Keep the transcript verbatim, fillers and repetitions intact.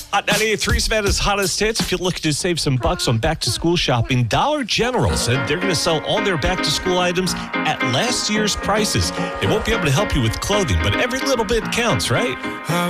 Hot ninety-eight point three Savannah's hottest hits. If you're looking to save some bucks on back-to-school shopping, Dollar General said they're going to sell all their back-to-school items at last year's prices. They won't be able to help you with clothing, but every little bit counts, right?